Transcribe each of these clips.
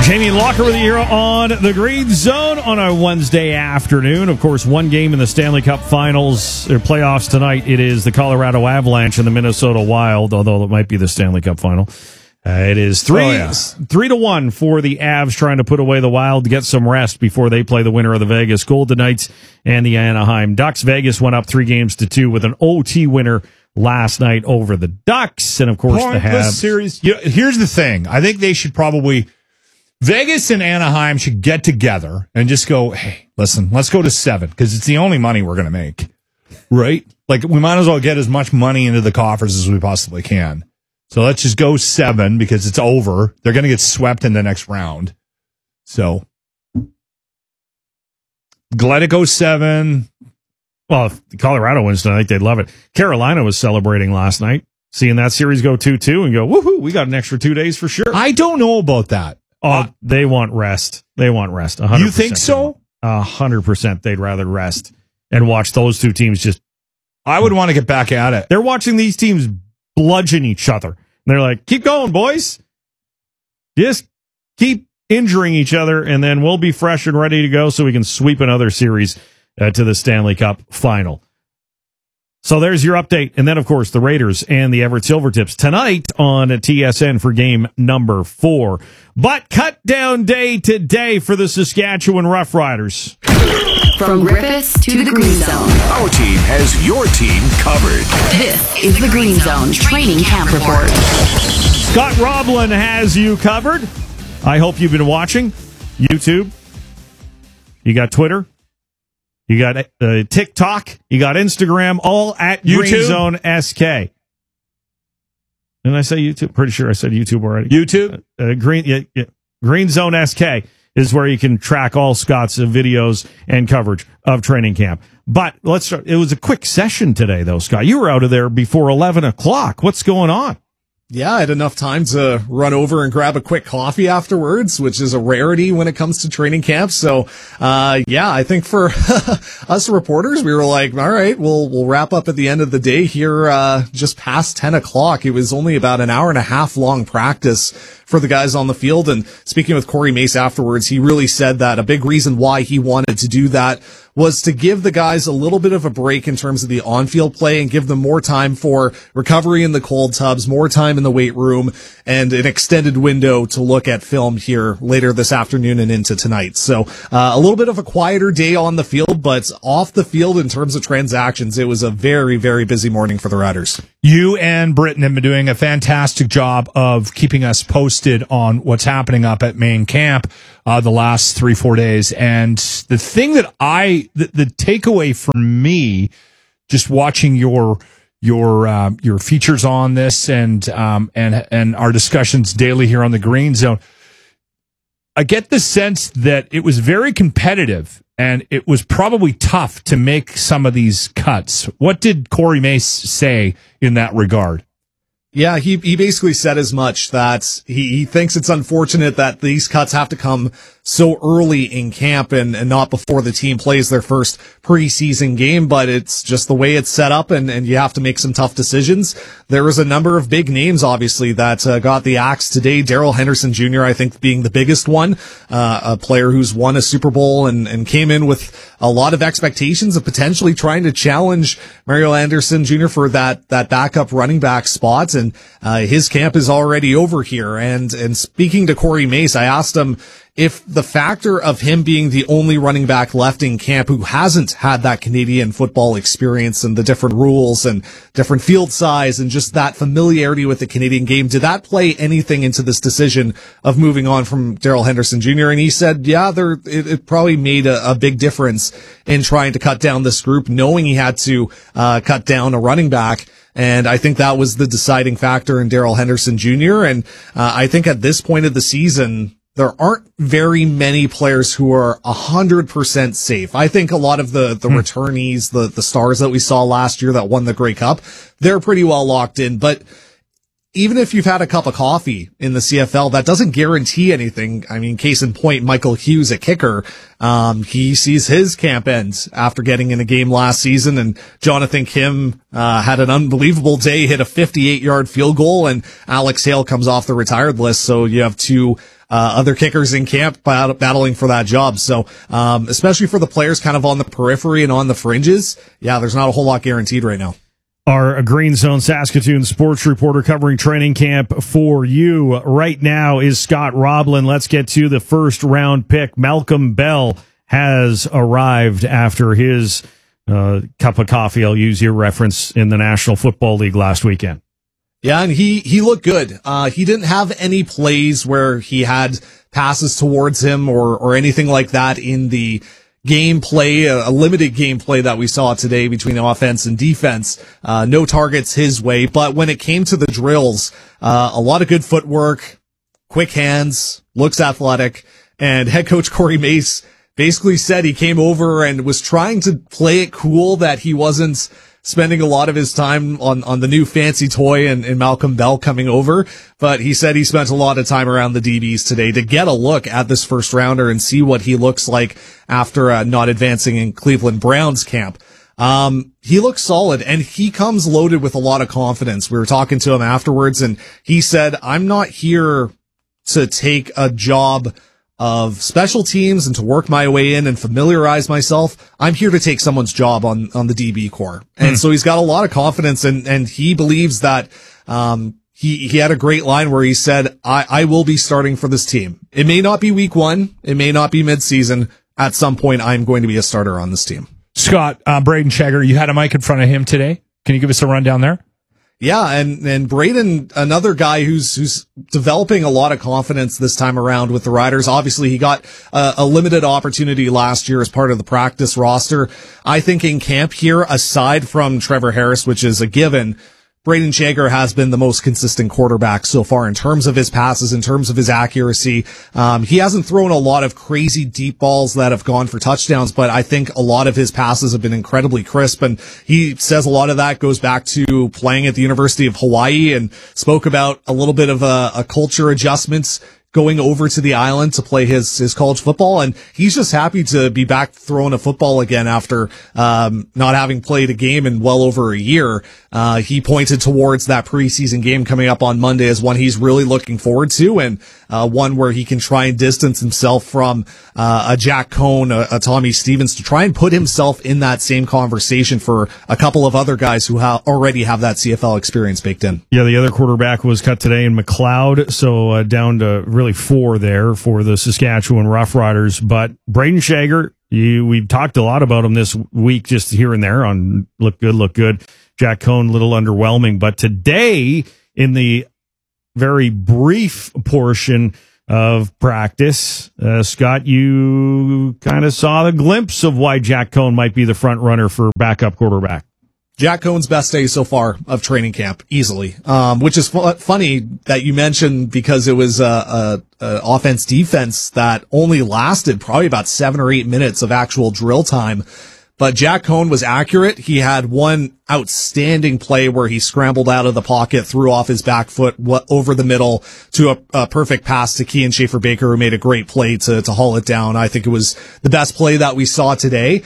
Jamie Locker with you here on the Green Zone on a Wednesday afternoon. Of course, one game in the Stanley Cup Finals or playoffs tonight. It is the Colorado Avalanche and the Minnesota Wild, although it might be the Stanley Cup Final. It is 3-1 for the Avs, trying to put away the Wild to get some rest before they play the winner of the Vegas Golden Knights and the Anaheim Ducks. Vegas went up 3-2 with an OT winner last night over the Ducks, and of course the Habs. Series. Here's the thing: I think they should probably. Vegas and Anaheim should get together and just go, hey, listen, let's go to 7 because it's the only money we're going to make, right? Like, we might as well get as much money into the coffers as we possibly can. So let's just go 7 because it's over. They're going to get swept in the next round. So let it go 7. Well, if Colorado wins tonight, they'd love it. Carolina was celebrating last night, seeing that series go 2-2 and go, woohoo, we got an extra 2 days for sure. I don't know about that. Oh, they want rest. They want rest. 100%. You think so? 100%. They'd rather rest and watch those two teams just. I would want to get back at it. They're watching these teams bludgeon each other. And they're like, keep going, boys. Just keep injuring each other, and then we'll be fresh and ready to go so we can sweep another series to the Stanley Cup Final. So there's your update. And then, of course, the Raiders and the Everett Silvertips tonight on TSN for game number 4. But cut down day today for the Saskatchewan Roughriders. From Griffiths to the Green Zone. Our team has your team covered. This is the Green Zone Training Camp Report. Scott Roblin has you covered. I hope you've been watching YouTube. You got Twitter. You got TikTok. You got Instagram, all at YouTube? Green Zone SK. Didn't I say YouTube? Pretty sure I said YouTube already. YouTube? Green Zone SK is where you can track all Scott's videos and coverage of training camp. But let's start. It was a quick session today, though, Scott. You were out of there before 11 o'clock. What's going on? Yeah, I had enough time to run over and grab a quick coffee afterwards, which is a rarity when it comes to training camp. So, I think for us reporters, we were like, all right, we'll wrap up at the end of the day here, just past 10 o'clock. It was only about an hour and a half long practice for the guys on the field. And speaking with Corey Mace afterwards, he really said that a big reason why he wanted to do that was to give the guys a little bit of a break in terms of the on-field play and give them more time for recovery in the cold tubs, more time in the weight room, and an extended window to look at film here later this afternoon and into tonight. So a little bit of a quieter day on the field, but off the field in terms of transactions, it was a very, very busy morning for the Riders. You and Britton have been doing a fantastic job of keeping us posted on what's happening up at main camp the last 3-4 days. And the thing that the takeaway for me, just watching your features on this and our discussions daily here on the Green Zone, I get the sense that it was very competitive and it was probably tough to make some of these cuts. What did Corey Mace say in that regard? Yeah, he basically said as much, that he thinks it's unfortunate that these cuts have to come so early in camp and not before the team plays their first preseason game, but it's just the way it's set up and you have to make some tough decisions. There was a number of big names, obviously, that got the axe today. Darrell Henderson Jr., I think, being the biggest one, a player who's won a Super Bowl and came in with a lot of expectations of potentially trying to challenge Mario Anderson Jr. for that backup running back spot. And his camp is already over here. And speaking to Corey Mace, I asked him if the factor of him being the only running back left in camp who hasn't had that Canadian football experience and the different rules and different field size and just that familiarity with the Canadian game, did that play anything into this decision of moving on from Darrell Henderson Jr.? And he said, yeah, it probably made a big difference in trying to cut down this group, knowing he had to cut down a running back. And I think that was the deciding factor in Darrell Henderson Jr. And I think at this point of the season, there aren't very many players who are 100% safe. I think a lot of the returnees, the stars that we saw last year that won the Grey Cup, they're pretty well locked in. But even if you've had a cup of coffee in the CFL, that doesn't guarantee anything. I mean, case in point, Michael Hughes at kicker, he sees his camp end after getting in a game last season, and Jonathan Kim had an unbelievable day, hit a 58-yard field goal, and Alex Hale comes off the retired list. So you have two other kickers in camp battling for that job. So, especially for the players kind of on the periphery and on the fringes, yeah, there's not a whole lot guaranteed right now. Our Green Zone Saskatoon sports reporter covering training camp for you right now is Scott Roblin. Let's get to the first round pick. Malcolm Bell has arrived after his cup of coffee, I'll use your reference, in the National Football League last weekend. Yeah, and he looked good. He didn't have any plays where he had passes towards him or anything like that in the gameplay, a limited gameplay that we saw today between offense and defense. No targets his way, but when it came to the drills, a lot of good footwork, quick hands, looks athletic, and head coach Corey Mace basically said he came over and was trying to play it cool that he wasn't spending a lot of his time on the new fancy toy and Malcolm Bell coming over. But he said he spent a lot of time around the DBs today to get a look at this first rounder and see what he looks like after not advancing in Cleveland Browns camp. He looks solid and he comes loaded with a lot of confidence. We were talking to him afterwards and he said, I'm not here to take a job of special teams and to work my way in and familiarize myself. I'm here to take someone's job on the DB core. And so he's got a lot of confidence and he believes that, he had a great line where he said, I will be starting for this team. It may not be week 1. It may not be midseason. At some point, I'm going to be a starter on this team. Scott, Braden Shager, you had a mic in front of him today. Can you give us a rundown there? Yeah, and Braden, another guy who's developing a lot of confidence this time around with the Riders. Obviously, he got a limited opportunity last year as part of the practice roster. I think in camp here, aside from Trevor Harris, which is a given, Braden Shager has been the most consistent quarterback so far in terms of his passes, in terms of his accuracy. He hasn't thrown a lot of crazy deep balls that have gone for touchdowns, but I think a lot of his passes have been incredibly crisp. And he says a lot of that goes back to playing at the University of Hawaii and spoke about a little bit of a culture adjustments going over to the island to play his college football. And he's just happy to be back throwing a football again after, not having played a game in well over a year. He pointed towards that preseason game coming up on Monday as one he's really looking forward to and, one where he can try and distance himself from, a Jack Cohn, a Tommy Stevens to try and put himself in that same conversation for a couple of other guys who already have that CFL experience baked in. Yeah, the other quarterback was cut today in McLeod, so down to really 4 there for the Saskatchewan Roughriders. But Braden Shager, we've talked a lot about him this week, just here and there on look good. Jack Cohn, a little underwhelming. But today, in the very brief portion of practice, Scott, you kind of saw the glimpse of why Jack Cohn might be the front runner for backup quarterback. Jack Cohn's best day so far of training camp, easily. Which is funny that you mentioned because it was a offense defense that only lasted probably about 7 or 8 minutes of actual drill time. But Jack Cohn was accurate. He had one outstanding play where he scrambled out of the pocket, threw off his back foot over the middle to a perfect pass to Kean Schaefer-Baker, who made a great play to haul it down. I think it was the best play that we saw today.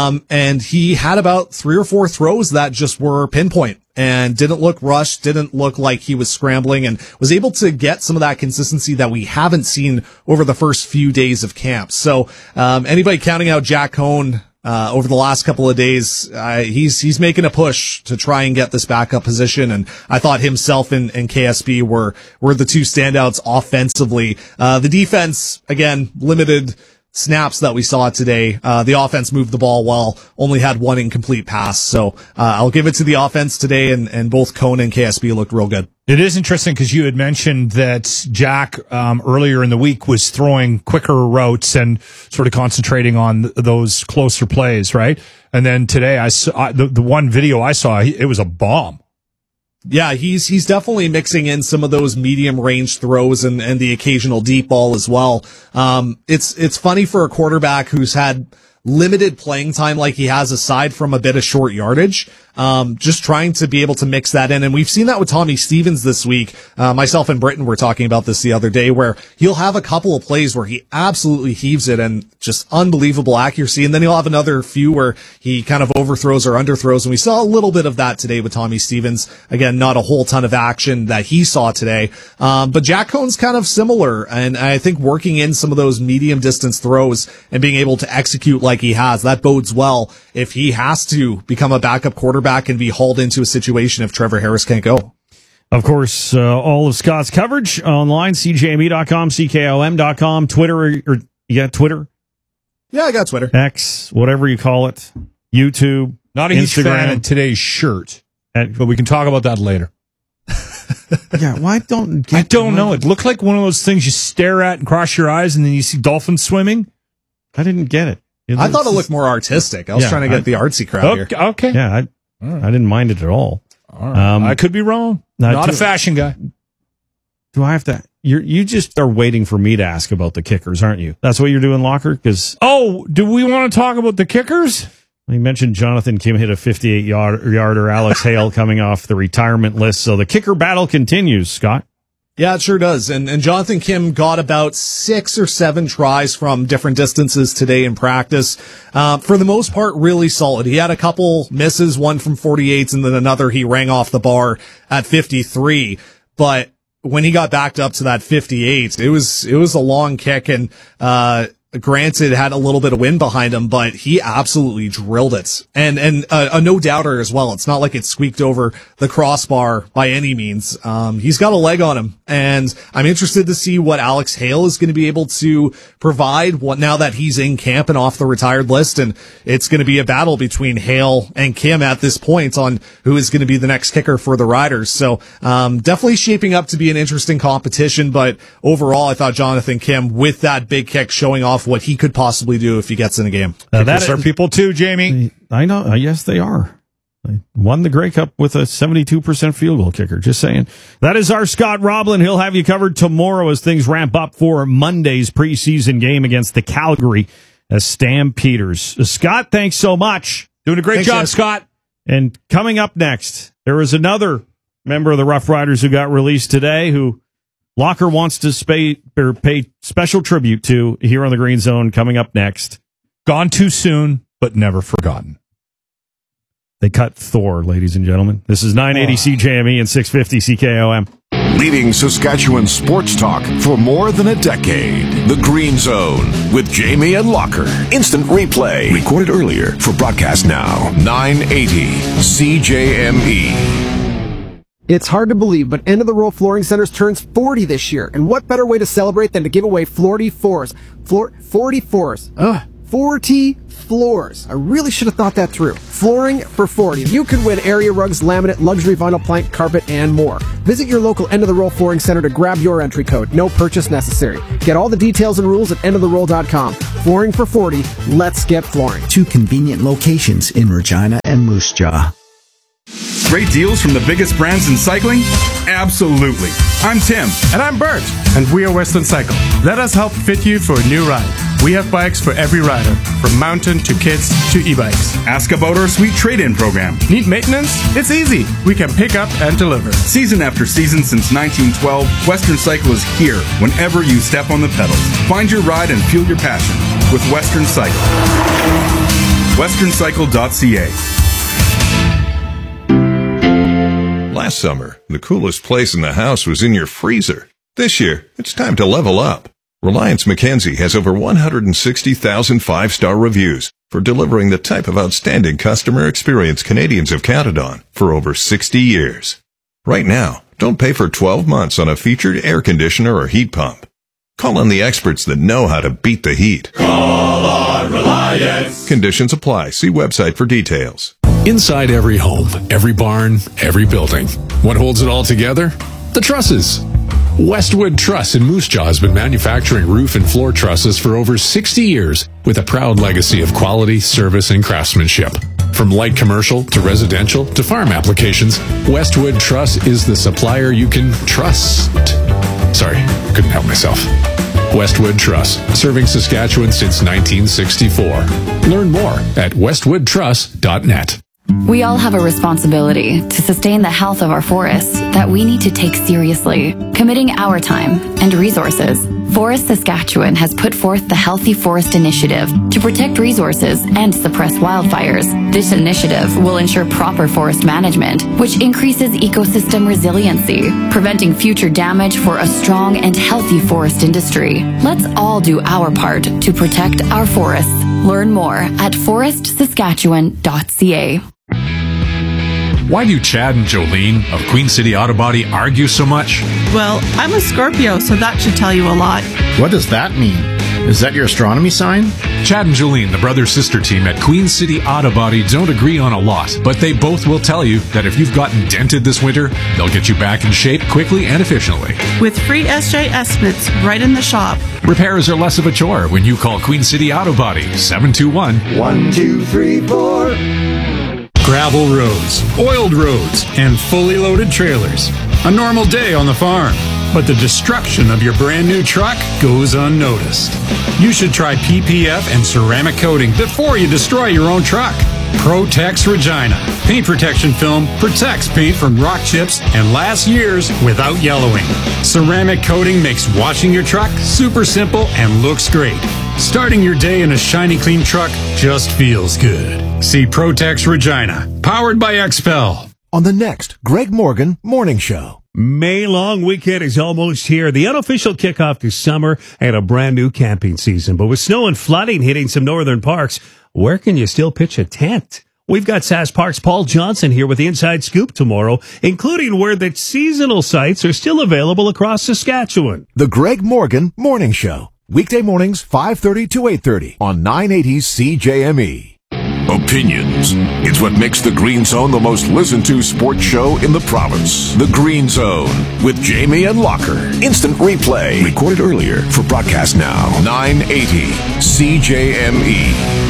And he had about 3 or 4 throws that just were pinpoint and didn't look rushed, didn't look like he was scrambling, and was able to get some of that consistency that we haven't seen over the first few days of camp. So, anybody counting out Jack Cohn, over the last couple of days, he's making a push to try and get this backup position. And I thought himself and KSB were the 2 standouts offensively. The defense, again, limited snaps that we saw today. The offense moved the ball well, only had 1 incomplete pass. So, I'll give it to the offense today, and both Cohn and KSB looked real good. It is interesting because you had mentioned that Jack earlier in the week was throwing quicker routes and sort of concentrating on those closer plays, right? And then today I saw the one video I saw, it was a bomb. Yeah, he's definitely mixing in some of those medium range throws and the occasional deep ball as well. It's funny for a quarterback who's had limited playing time like he has, aside from a bit of short yardage. just trying to be able to mix that in. And we've seen that with Tommy Stevens this week. Myself and Britton were talking about this the other day, where he'll have a couple of plays where he absolutely heaves it and just unbelievable accuracy. And then he'll have another few where he kind of overthrows or underthrows. And we saw a little bit of that today with Tommy Stevens. Again, not a whole ton of action that he saw today. But Jack Cohn's kind of similar. And I think working in some of those medium distance throws and being able to execute like he has, that bodes well if he has to become a backup quarterback and be hauled into a situation if Trevor Harris can't go. Of course, all of Scott's coverage online, cjme.com, ckom.com, Twitter, or you got Twitter? Yeah, I got Twitter. X, whatever you call it, YouTube, Not a huge fan of today's shirt, but we can talk about that later. Yeah, why don't... I don't know. It looked like one of those things you stare at and cross your eyes, and then you see dolphins swimming. I didn't get it. I thought it looked more artistic. I was trying to get the artsy crowd here. Okay. Yeah, I didn't mind it at all. All right. I could be wrong. Not a fashion guy. Do I have to... You just are waiting for me to ask about the kickers, aren't you? That's what you're doing, Locker? Because do we want to talk about the kickers? You mentioned Jonathan Kim hit a 58-yarder, Alex Hale coming off the retirement list. So the kicker battle continues, Scott. Yeah, it sure does. And Jonathan Kim got about 6 or 7 tries from different distances today in practice. For the most part, really solid. He had a couple misses, one from 48, and then another he rang off the bar at 53. But when he got backed up to that 58, it was a long kick, and granted had a little bit of wind behind him, but he absolutely drilled it. And a no doubter as well. It's not like it squeaked over the crossbar by any means. He's got a leg on him, and I'm interested to see what Alex Hale is going to be able to provide now that he's in camp and off the retired list. And it's going to be a battle between Hale and Kim at this point on who is going to be the next kicker for the Riders. So, definitely shaping up to be an interesting competition, but overall I thought Jonathan Kim, with that big kick, showing off what he could possibly do if he gets in a game. That are people too, Jamie. I know. Yes, they are. They won the Grey Cup with a 72% field goal kicker. Just saying. That is our Scott Roblin. He'll have you covered tomorrow as things ramp up for Monday's preseason game against the Calgary Stampeders. Scott, thanks so much. Doing a great job, Scott. And coming up next, there is another member of the Rough Riders who got released today who Locker wants to pay special tribute to here on the Green Zone. Coming up next. Gone too soon, but never forgotten. They cut Thor, ladies and gentlemen. This is 980 CJME and 650 CKOM. Leading Saskatchewan sports talk for more than a decade. The Green Zone with Jamie and Locker. Instant replay. Recorded earlier for broadcast now. 980 CJME. It's hard to believe, but End of the Row Flooring Centers turns 40 this year. And what better way to celebrate than to give away 40 floors? 40 floors. 40 floors. I really should have thought that through. Flooring for 40. You could win area rugs, laminate, luxury vinyl plank, carpet, and more. Visit your local End of the Row Flooring Center to grab your entry code. No purchase necessary. Get all the details and rules at endoftherow.com. Flooring for 40. Let's get flooring. 2 convenient locations in Regina and Moose Jaw. Great deals from the biggest brands in cycling? Absolutely. I'm Tim. And I'm Bert. And we are Western Cycle. Let us help fit you for a new ride. We have bikes for every rider, from mountain to kids to e-bikes. Ask about our sweet trade-in program. Need maintenance? It's easy. We can pick up and deliver. Season after season since 1912, Western Cycle is here whenever you step on the pedals. Find your ride and fuel your passion with Western Cycle. westerncycle.ca. Last summer, the coolest place in the house was in your freezer. This year, it's time to level up. Reliance Mackenzie has over 160,000 five-star reviews for delivering the type of outstanding customer experience Canadians have counted on for over 60 years. Right now, don't pay for 12 months on a featured air conditioner or heat pump. Call on the experts that know how to beat the heat. Call on Reliance. Conditions apply. See website for details. Inside every home, every barn, every building. What holds it all together? The trusses. Westwood Truss in Moose Jaw has been manufacturing roof and floor trusses for over 60 years with a proud legacy of quality, service, and craftsmanship. From light commercial to residential to farm applications, Westwood Truss is the supplier you can trust. Sorry, couldn't help myself. Westwood Truss, serving Saskatchewan since 1964. Learn more at westwoodtruss.net. We all have a responsibility to sustain the health of our forests that we need to take seriously, committing our time and resources. Forest Saskatchewan has put forth the Healthy Forest Initiative to protect resources and suppress wildfires. This initiative will ensure proper forest management, which increases ecosystem resiliency, preventing future damage for a strong and healthy forest industry. Let's all do our part to protect our forests. Learn more at forestsaskatchewan.ca. Why do Chad and Jolene of Queen City Auto Body argue so much? Well, I'm a Scorpio, so that should tell you a lot. What does that mean? Is that your astronomy sign? Chad and Jolene, the brother-sister team at Queen City Auto Body, don't agree on a lot, but they both will tell you that if you've gotten dented this winter, they'll get you back in shape quickly and efficiently. With free SJ estimates right in the shop. Repairs are less of a chore when you call Queen City Auto Body, 721-1234. Gravel roads, oiled roads, and fully loaded trailers. A normal day on the farm. But the destruction of your brand new truck goes unnoticed. You should try PPF and ceramic coating before you destroy your own truck. Protex Regina. Paint protection film protects paint from rock chips and lasts years without yellowing. Ceramic coating makes washing your truck super simple and looks great. Starting your day in a shiny clean truck just feels good. See Protex Regina, powered by XPEL. On the next Greg Morgan Morning Show. May long weekend is almost here. The unofficial kickoff to summer and a brand new camping season. But with snow and flooding hitting some northern parks, where can you still pitch a tent? We've got Sask Park's Paul Johnson here with the Inside Scoop tomorrow, including where the seasonal sites are still available across Saskatchewan. The Greg Morgan Morning Show. Weekday mornings, 5:30 to 8:30 on 980 CJME. Opinions. It's what makes the Green Zone the most listened to sports show in the province. The Green Zone with Jamie and Locker. Instant replay. Recorded earlier for broadcast now. 980 CJME.